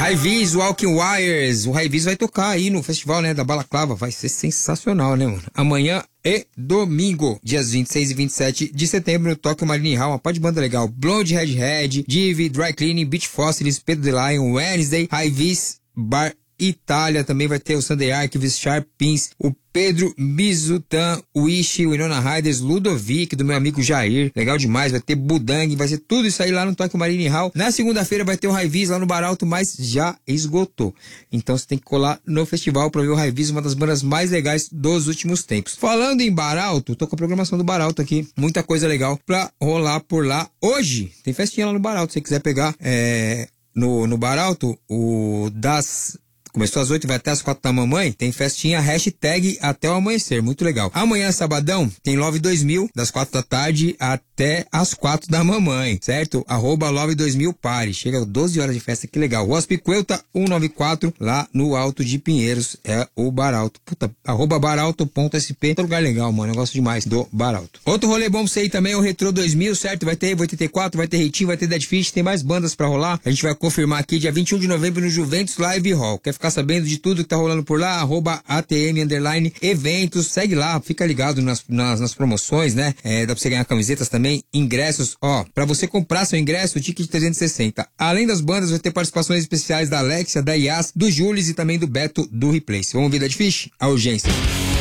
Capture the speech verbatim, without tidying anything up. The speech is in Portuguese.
Highvis, Walking Wires. O Highvis vai tocar aí no festival, né, da Balaclava. Vai ser sensacional, né, mano? Amanhã e domingo, dias vinte e seis e vinte e sete de setembro, no Tokyo Marine Hall, uma pá de banda legal. Blonde Redhead, Divi, Dry Cleaning, Beach Fossils, Pedro the Lion, Wednesday, Highvis, Bar Itália, também vai ter o Sunday Archives, Sharp Pins, o Pedro Mizutan, Wish, o Inona Riders, Ludovic, do meu amigo Jair. Legal demais, vai ter Budang, vai ser tudo isso aí lá no Tokyo Marine Hall. Na segunda-feira vai ter o Highvis lá no Bar Alto, mas já esgotou. Então você tem que colar no festival pra ver o Highvis, uma das bandas mais legais dos últimos tempos. Falando em Bar Alto, tô com a programação do Bar Alto aqui. Muita coisa legal pra rolar por lá. Hoje tem festinha lá no Bar Alto, se você quiser pegar é, no, no Bar Alto, o das... Começou às oito, vai até às quatro da mamãe. Tem festinha, hashtag até o amanhecer. Muito legal. Amanhã, sabadão, tem Love dois mil, das quatro da tarde até às quatro da mamãe, certo? Arroba Love dois mil Party. Chega doze horas de festa, que legal. Hospicuelta cento e noventa e quatro, lá no Alto de Pinheiros, é o Bar Alto. Puta, arroba baralto.sp. Lugar legal, mano. Eu gosto demais do Bar Alto. Outro rolê bom pra você aí também é o Retro dois mil, certo? Vai ter Evo oitenta e quatro, vai ter Reitinho, vai ter Dead Fish, tem mais bandas pra rolar. A gente vai confirmar aqui dia vinte e um de novembro no Juventus Live Hall. Quer ficar sabendo de tudo que tá rolando por lá? Arroba ATM underline eventos, segue lá, fica ligado nas, nas, nas promoções, né? É, dá pra você ganhar camisetas também, ingressos, ó, pra você comprar seu ingresso, o ticket trezentos e sessenta. Além das bandas, vai ter participações especiais da Alexia, da Yas, do Jules e também do Beto do Replace. Vamos ver Dead Fish? A urgência.